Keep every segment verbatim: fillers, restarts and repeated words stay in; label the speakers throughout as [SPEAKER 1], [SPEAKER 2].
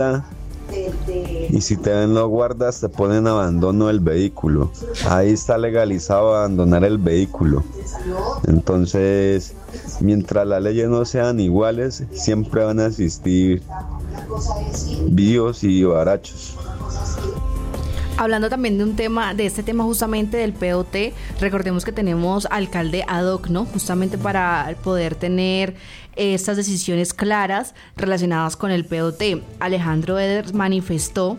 [SPEAKER 1] y si te ven los guardas te ponen abandono del vehículo. Ahí está legalizado abandonar el vehículo. Entonces, mientras las leyes no sean iguales, siempre van a existir víos y barachos.
[SPEAKER 2] Hablando también de un tema, de este tema justamente del P O T, recordemos que tenemos alcalde ad hoc, ¿no? Justamente para poder tener estas decisiones claras relacionadas con el P O T. Alejandro Eder manifestó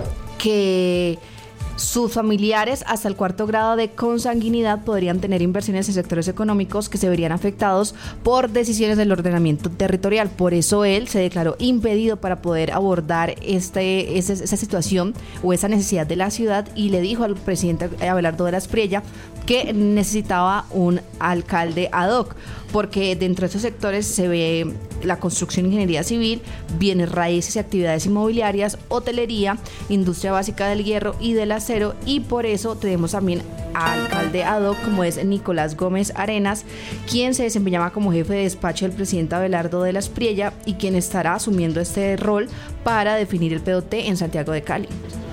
[SPEAKER 2] que sus familiares hasta el cuarto grado de consanguinidad podrían tener inversiones en sectores económicos que se verían afectados por decisiones del ordenamiento territorial. Por eso él se declaró impedido para poder abordar este, esa, esa situación o esa necesidad de la ciudad, y le dijo al presidente Abelardo de la Espriella que necesitaba un alcalde ad hoc, porque dentro de estos sectores se ve la construcción, ingeniería civil, bienes raíces y actividades inmobiliarias, hotelería, industria básica del hierro y del acero, y por eso tenemos también al alcalde ad hoc, como es Nicolás Gómez Arenas, quien se desempeñaba como jefe de despacho del presidente Abelardo de la Espriella y quien estará asumiendo este rol para definir el P O T en Santiago de Cali.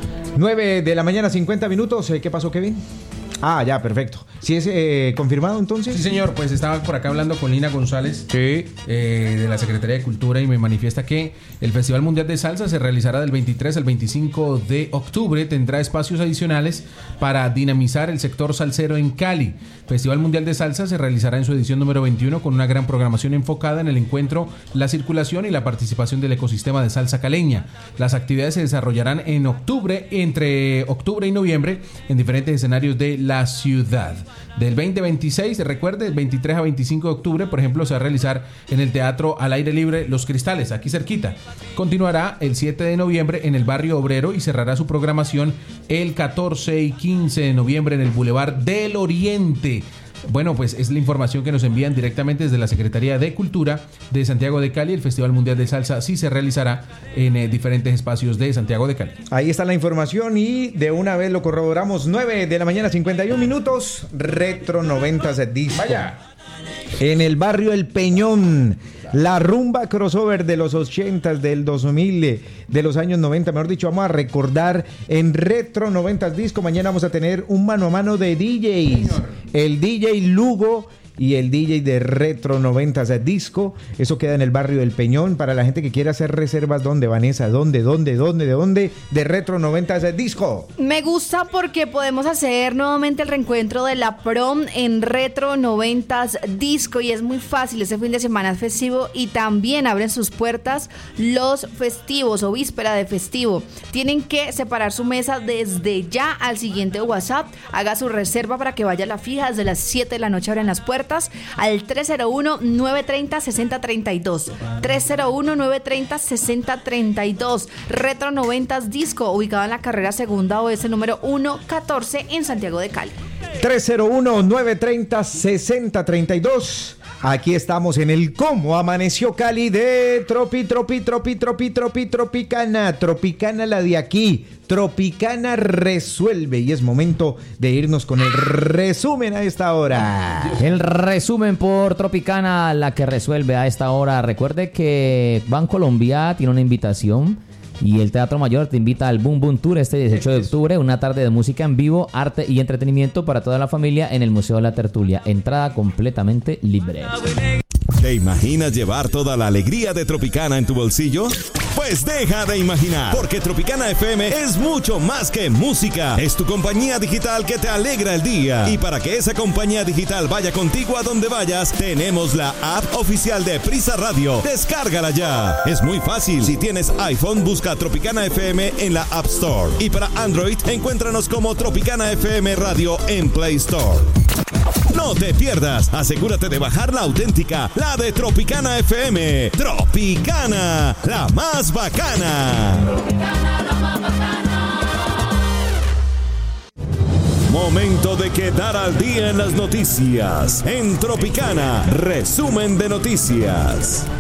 [SPEAKER 3] nueve de la mañana, cincuenta minutos. ¿Qué pasó, Kevin? Ah, ya, perfecto. ¿Sí es eh, confirmado entonces?
[SPEAKER 4] Sí, señor, pues estaba por acá hablando con Lina González,
[SPEAKER 3] sí.
[SPEAKER 4] eh, de la Secretaría de Cultura, y me manifiesta que el Festival Mundial de Salsa se realizará del veintitrés al veinticinco de octubre. Tendrá espacios adicionales para dinamizar el sector salsero en Cali. Festival Mundial de Salsa se realizará en su edición número veintiuno con una gran programación enfocada en el encuentro, la circulación y la participación del ecosistema de salsa caleña. Las actividades se desarrollarán en octubre, entre octubre y noviembre, en diferentes escenarios de la ciudad. Del veinte veintiséis, recuerde, del veintitrés a veinticinco de octubre, por ejemplo, se va a realizar en el Teatro al Aire Libre Los Cristales, aquí cerquita. Continuará el siete de noviembre en el Barrio Obrero y cerrará su programación el catorce y quince de noviembre en el Boulevard del Oriente. Bueno, pues es la información que nos envían directamente desde la Secretaría de Cultura de Santiago de Cali. El Festival Mundial de Salsa sí se realizará en eh, diferentes espacios de Santiago de Cali.
[SPEAKER 3] Ahí está la información y de una vez lo corroboramos. nueve de la mañana, cincuenta y uno minutos. Retro noventas Disco.
[SPEAKER 4] Vaya.
[SPEAKER 3] En el barrio El Peñón, la rumba crossover de los ochentas, del dos mil, de los años noventa, mejor dicho, vamos a recordar en Retro noventas Disco. Mañana vamos a tener un mano a mano de D Js. Señor. El D J Lugo y el D J de Retro noventas Disco. Eso queda en el barrio del Peñón. Para la gente que quiera hacer reservas, ¿dónde, Vanessa? ¿Dónde, dónde, dónde, de dónde? De Retro noventas Disco.
[SPEAKER 2] Me gusta porque podemos hacer nuevamente el reencuentro de la prom en Retro noventas Disco, y es muy fácil. Este fin de semana es festivo y también abren sus puertas los festivos o víspera de festivo. Tienen que separar su mesa desde ya al siguiente WhatsApp. Haga su reserva para que vaya a la fija. Desde las siete de la noche abren las puertas al tres cero uno, nueve tres cero, seis cero tres dos. tres cero uno, nueve tres cero, seis cero tres dos. Retro noventas Disco, ubicado en la carrera segunda oeste número ciento catorce en Santiago de Cali.
[SPEAKER 3] tres cero uno, nueve tres cero, seis cero tres dos. Aquí estamos en el Cómo Amaneció Cali de Tropi, Tropi, Tropi, Tropi, Tropi, Tropicana. Tropicana, la de aquí. Tropicana resuelve, y es momento de irnos con el resumen a esta hora.
[SPEAKER 5] El resumen por Tropicana, la que resuelve a esta hora. Recuerde que Bancolombia tiene una invitación y el Teatro Mayor te invita al Boom Boom Tour este dieciocho de octubre, una tarde de música en vivo, arte y entretenimiento para toda la familia en el Museo de la Tertulia. Entrada completamente libre.
[SPEAKER 6] ¿Te imaginas llevar toda la alegría de Tropicana en tu bolsillo? Pues deja de imaginar, porque Tropicana F M es mucho más que música. Es tu compañía digital que te alegra el día. Y para que esa compañía digital vaya contigo a donde vayas, tenemos la app oficial de Prisa Radio. Descárgala ya. Es muy fácil. Si tienes iPhone, busca Tropicana F M en la App Store. Y para Android, encuéntranos como Tropicana F M Radio en Play Store. No te pierdas, asegúrate de bajar la auténtica, la de Tropicana F M. Tropicana, la más bacana. Tropicana, la más bacana. Momento de quedar al día en las noticias. En Tropicana, resumen de noticias.